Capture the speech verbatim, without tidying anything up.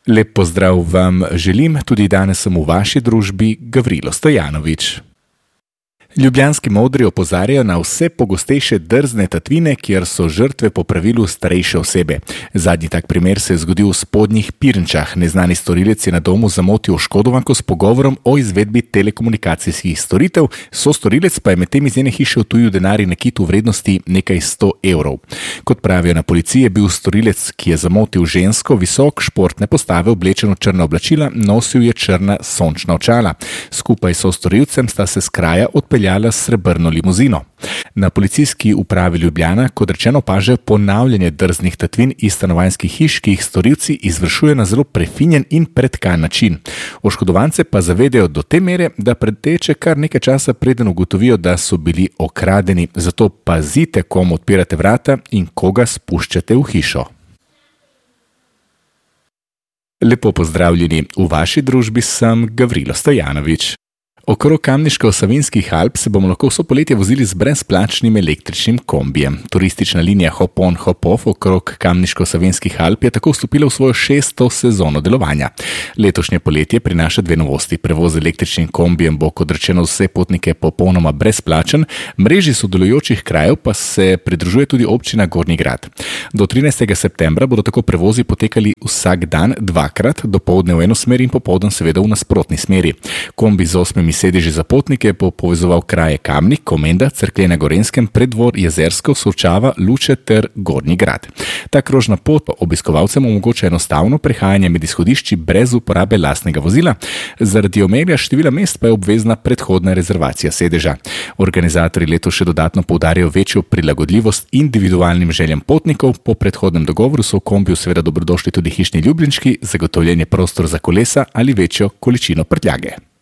Lep pozdrav vam želim, tudi danes sem v vaši družbi Gavrilo Stojanovič. Ljubljanski modri opozarjajo na vse pogostejše drzne tatvine, kjer so žrtve po pravilu starejše osebe. Zadnji tak primer se je zgodil v Spodnjih Pirnčah. Neznani storilec je na domu zamotil oškodovanko s pogovorom o izvedbi telekomunikacijskih storitev, sostorilec pa je medtem iz njene hiše odtujil denar in nakit v vrednosti nekaj sto evrov. Kot pravijo na policiji, je bil storilec, ki je zamotil žensko, visok, športne postave, oblečen v črna oblačila, nosil je črna sončna očala. Skupaj s sostorilcem sta se s kraja odpeljala srebrno limuzino. Na policijski upravi Ljubljana, kot rečeno, opažajo ponavljanje drznih tatvin iz stanovanjskih hiš, ki jih storilci izvršujejo na zelo prefinjen in pretkan način. Oškodovance pa zavedajo do te mere, da preteče kar nekaj časa, preden ugotovijo, da so bili okradeni. Zato pazite, komu odpirate vrata in koga spuščate v hišo. Lepo pozdravljeni, v vaši družbi sem Gavrilo Stojanovič. Okrog Kamniško-Savinjskih Alp se bomo lahko vso poletje vozili z brezplačnim električnim kombijem. Turistična linija Hop on Hop off okrog Kamniško-Savinjskih Alp je tako vstopila v svojo šesto sezono delovanja. Letošnje poletje prinaša dve novosti. Prevoz z električnim kombijem bo, kot rečeno, vse potnike popolnoma brezplačen, mreži sodelujočih krajev pa se pridružuje tudi občina Gornji Grad. Do trinajstega septembra bodo tako prevozi potekali vsak dan dvakrat, dopoldne v eno smer in popoldan seveda v nasprotni smeri. Kombi z osmimi sedeži za potnike bo povezoval kraje Kamnik, Komenda, Cerklje na Gorenjskem, Preddvor, Jezersko, Sorčava, Luče ter Gornji Grad. Ta krožna pot obiskovalcem omogoča enostavno prehajanje med izhodišči brez uporabe lastnega vozila, zaradi omejitve števila mest pa je obvezna predhodna rezervacija sedeža. Organizatorji letos še dodatno poudarjajo večjo prilagodljivost individualnim željam potnikov. Po predhodnem dogovoru so v kombiju seveda dobrodošli tudi hišni ljubljenčki, zagotovljen je prostor za kolesa ali večjo količino prtljage.